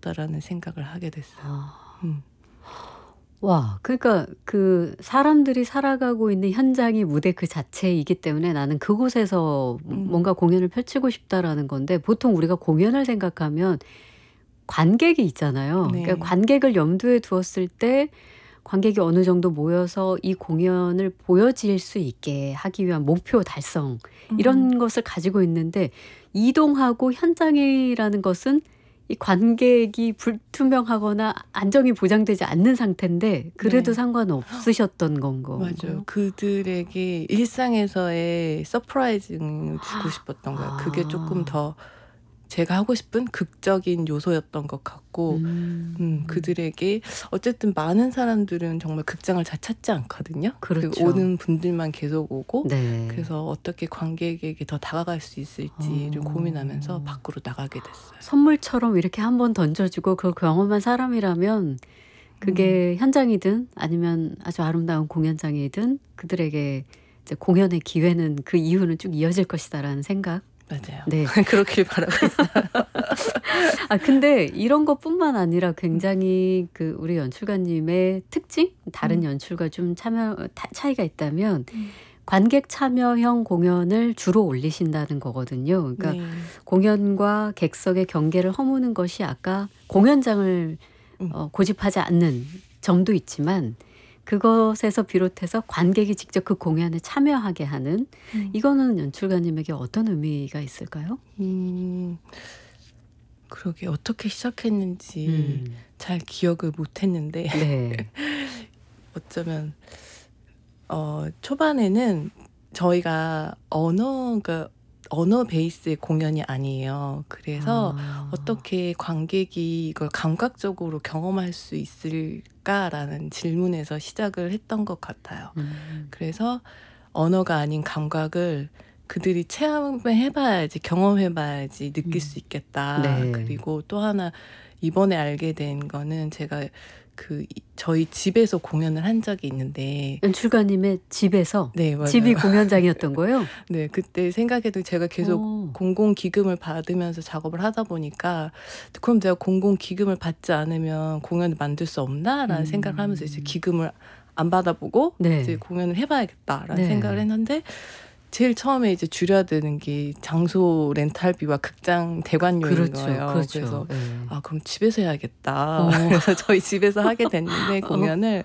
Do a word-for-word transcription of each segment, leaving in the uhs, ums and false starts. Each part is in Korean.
싶다라는 생각을 하게 됐어요. 아. 음. 와, 그러니까 그 사람들이 살아가고 있는 현장이 무대 그 자체이기 때문에 나는 그곳에서 음. 뭔가 공연을 펼치고 싶다라는 건데 보통 우리가 공연을 생각하면 관객이 있잖아요. 네. 그러니까 관객을 염두에 두었을 때 관객이 어느 정도 모여서 이 공연을 보여질 수 있게 하기 위한 목표 달성 이런 음. 것을 가지고 있는데 이동하고 현장이라는 것은 이 관객이 불투명하거나 안정이 보장되지 않는 상태인데 그래도 네. 상관없으셨던 건가요? 맞아요. 그들에게 일상에서의 서프라이징을 주고 싶었던 거예요. 그게 조금 아. 더 제가 하고 싶은 극적인 요소였던 것 같고 음. 음 그들에게 어쨌든 많은 사람들은 정말 극장을 잘 찾지 않거든요. 그렇죠. 그 오는 분들만 계속 오고 네. 그래서 어떻게 관객에게 더 다가갈 수 있을지를 어. 고민하면서 밖으로 나가게 됐어요. 선물처럼 이렇게 한번 던져주고 그걸 경험한 사람이라면 그게 현장이든 아니면 아주 아름다운 공연장이든 그들에게 이제 공연의 기회는 그 이후는 쭉 이어질 것이다라는 생각. 맞아요. 네. 그렇길 바라고 있어요. 아 근데 이런 것뿐만 아니라 굉장히 그 우리 연출가님의 특징? 다른 음. 연출과 좀 참여 타 차이가 있다면 음. 관객 참여형 공연을 주로 올리신다는 거거든요. 그러니까 네. 공연과 객석의 경계를 허무는 것이 아까 공연장을 음. 어 고집하지 않는 점도 있지만 그것에서 비롯해서 관객이 직접 그 공연에 참여하게 하는 음. 이거는 연출가님에게 어떤 의미가 있을까요? 음. 그러게 어떻게 시작했는지 음. 잘 기억을 못 했는데 네. 어쩌면 어 초반에는 저희가 언어가 언어 베이스의 공연이 아니에요. 그래서 아. 어떻게 관객이 이걸 감각적으로 경험할 수 있을까라는 질문에서 시작을 했던 것 같아요. 음. 그래서 언어가 아닌 감각을 그들이 체험해 봐야지 경험해 봐야지 느낄 음. 수 있겠다. 네. 그리고 또 하나 이번에 알게 된 거는 제가 그 이 저희 집에서 공연을 한 적이 있는데 연출가님의 집에서 네 맞아요. 집이 공연장이었던 거예요? 네 그때 생각해도 제가 계속 어. 공공기금을 받으면서 작업을 하다 보니까 '그럼 내가 공공기금을 받지 않으면 공연을 만들 수 없나?'라는 생각을 하면서 이제 음. 기금을 안 받아보고 이제 네. 공연을 해 봐야겠다라는 네. 생각을 했는데 제일 처음에 이제 줄여야 되는 게 장소 렌탈비와 극장 대관료인 그렇죠. 거예요. 그렇죠. 그래서 예. '아 그럼 집에서 해야겠다.' 어. 그래서 저희 집에서 하게 됐는데 어. 공연을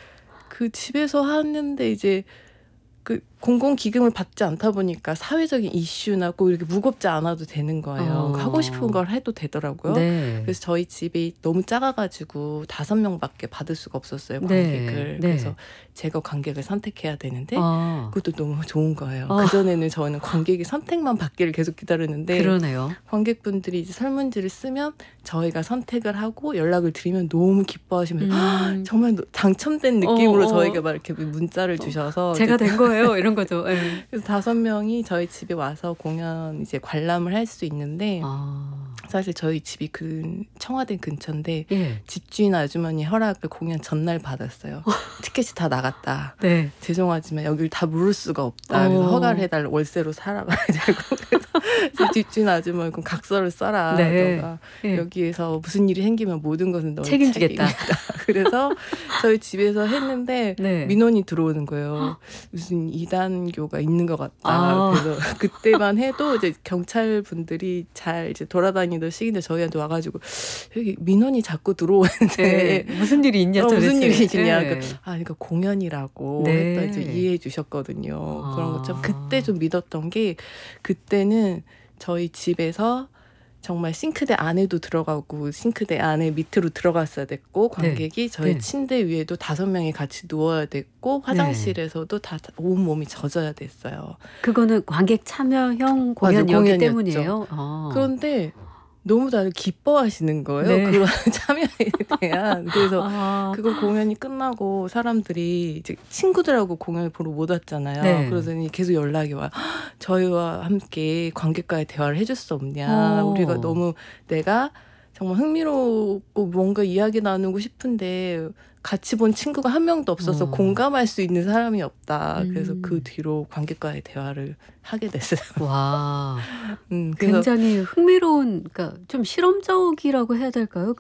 그 집에서 하는데 이제 그 공공기금을 받지 않다 보니까 사회적인 이슈나 꼭 이렇게 무겁지 않아도 되는 거예요. 어. 하고 싶은 걸 해도 되더라고요. 네. 그래서 저희 집이 너무 작아 가지고 다섯 명밖에 받을 수가 없었어요, 관객을. 네. 그래서 네. 제가 관객을 선택해야 되는데 아. 그것도 너무 좋은 거예요. 어. 그전에는 저는 관객이 선택만 받기를 계속 기다렸는데 그러네요. 관객분들이 이제 설문지를 쓰면 저희가 선택을 하고 연락을 드리면 너무 기뻐하시면서 음. 정말 당첨된 느낌으로 어어. 저에게 막 이렇게 문자를 주셔서 제가 이제 된 거예요. 이런 거죠. 예. 그래서 다섯 명이 저희 집에 와서 공연 이제 관람을 할 수 있는데 아. 사실 저희 집이 근 청와대 근처인데 예. 집주인 아주머니 허락을 공연 전날 받았어요. 티켓이 다 나갔다. 네. 죄송하지만 여길 다 물을 수가 없다. 그래서 어. 허가를 해달라. 월세로 살아가야 되고. 그래서 집주인 아주머니 그럼 각서를 써라. 네. 너가 예. 여기에서 무슨 일이 생기면 모든 것은 너의 책임지겠다. 책임이다. 그래서 저희 집에서 했는데 네. 민원이 들어오는 거예요. 무슨 이단교가 있는 것 같다. 아. 그래서 그때만 해도 이제 경찰 분들이 잘 이제 돌아다니던 시기인데 저희한테 와가지고 여기 민원이 자꾸 들어오는데 예. 무슨 일이 있냐 어, 도대체. 무슨 일이시냐. 예. 그러니까, 아, 그러니까 공연이라고 네. 했더니 이제 이해해 주셨거든요. 아. 그런 것처럼 그때 좀 믿었던 게 그때는 저희 집에서 정말 싱크대 안에도 들어가고 싱크대 안에 밑으로 들어갔어야 됐고 관객이 저희 네. 침대 위에도 다섯 명이 같이 누워야 됐고 화장실에서도 다 온몸이 젖어야 됐어요. 그거는 관객 참여형 공연이었기 공연이었죠. 때문이에요. 아. 그런데 너무 다들 기뻐하시는 거예요. 네. 그런 참여에 대한. 그래서 아. 그거 공연이 끝나고 사람들이 이제 친구들하고 공연을 보러 못 왔잖아요. 네. 그러더니 계속 연락이 와요. 저희와 함께 관객과의 대화를 해줄 수 없냐. 어. 우리가 너무 내가 정말 흥미롭고 뭔가 이야기 나누고 싶은데 같이 본 친구가 한 명도 없어서 어. 공감할 수 있는 사람이 없다. 그래서 음. 그 뒤로 관객과의 대화를 하게 됐어요. 와. 음, 그래서 굉장히 흥미로운 그러니까 좀 실험적이라고 해야 될까요?